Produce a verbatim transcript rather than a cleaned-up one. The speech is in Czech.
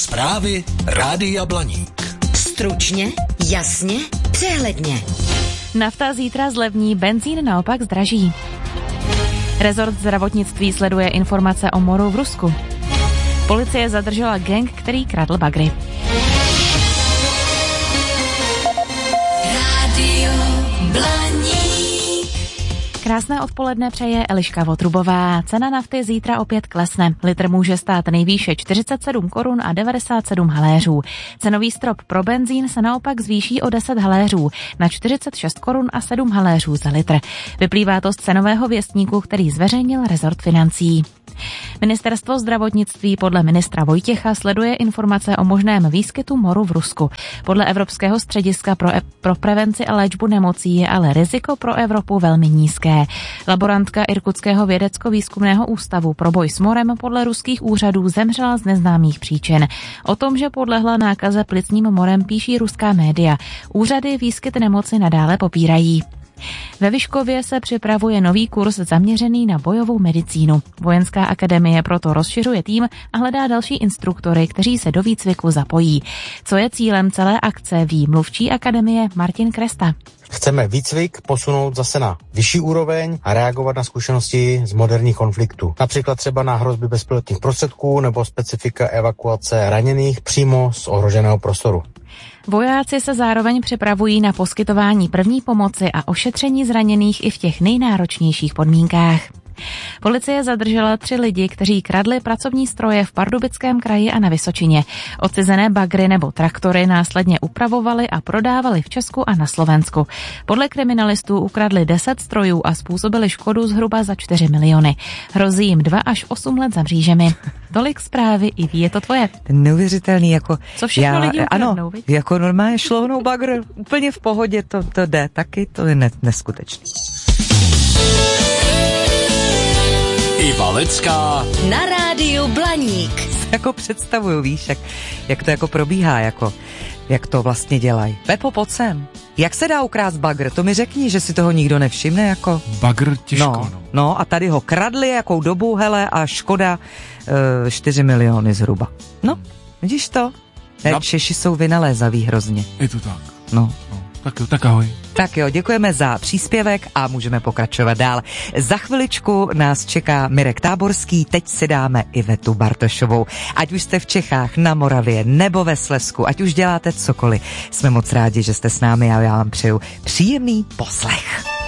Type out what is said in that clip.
Zprávy Rádia Blaník. Stručně, jasně, přehledně. Nafta zítra zlevní, benzín naopak zdraží. Rezort zdravotnictví sleduje informace o moru v Rusku. Policie zadržela gang, který kradl bagry. Rádio Blaník. Krásné odpoledne přeje Eliška Votrubová. Cena nafty zítra opět klesne. Litr může stát nejvýše čtyřicet sedm korun a devadesát sedm haléřů. Cenový strop pro benzín se naopak zvýší o deset haléřů na čtyřicet šest korun a sedm haléřů za litr. Vyplývá to z cenového věstníku, který zveřejnil rezort financí. Ministerstvo zdravotnictví podle ministra Vojtěcha sleduje informace o možném výskytu moru v Rusku. Podle Evropského střediska pro, e- pro prevenci a léčbu nemocí je ale riziko pro Evropu velmi nízké. Laborantka Irkutského vědecko-výzkumného ústavu pro boj s morem podle ruských úřadů zemřela z neznámých příčin. O tom, že podlehla nákaze plicním morem, píší ruská média. Úřady výskyt nemoci nadále popírají. Ve Vyškově se připravuje nový kurz zaměřený na bojovou medicínu. Vojenská akademie proto rozšiřuje tým a hledá další instruktory, kteří se do výcviku zapojí. Co je cílem celé akce, ví mluvčí akademie Martin Kresta. Chceme výcvik posunout zase na vyšší úroveň a reagovat na zkušenosti z moderních konfliktů. Například třeba na hrozby bezpilotních prostředků nebo specifika evakuace raněných přímo z ohroženého prostoru. Vojáci se zároveň připravují na poskytování první pomoci a ošetření zraněných i v těch nejnáročnějších podmínkách. Policie zadržela tři lidi, kteří kradli pracovní stroje v Pardubickém kraji a na Vysočině. Odcizené bagry nebo traktory následně upravovali a prodávali v Česku a na Slovensku. Podle kriminalistů ukradli deset strojů a způsobili škodu zhruba za čtyři miliony. Hrozí jim dva až osm let za mřížemi. Tolik zprávy, i ví, je to tvoje. Neuvěřitelný, jako... Co všechno já, lidi ukradnou, ano, viď? Jako normálně šlohnou bagr, úplně v pohodě, to, to jde, taky to je ne, neskutečné. Iva Lecká Na rádiu Blaník. Jako představuju, víš, jak, jak to jako probíhá, jako, jak to vlastně dělají. Pepo, pojď sem. Jak se dá ukrást bagr? To mi řekni, že si toho nikdo nevšimne, jako... Bagr těžko, no. no. No a tady ho kradli, jakou dobu, hele, a škoda e, čtyři miliony zhruba. No, vidíš to? No. Češi jsou vynalézaví hrozně. Je to tak. No. no. Tak, tak ahoj. Tak jo, děkujeme za příspěvek a můžeme pokračovat dál. Za chviličku nás čeká Mirek Táborský, teď si dáme Ivetu Bartošovou. Ať už jste v Čechách, na Moravě nebo ve Slezsku, ať už děláte cokoliv, jsme moc rádi, že jste s námi a já vám přeju příjemný poslech.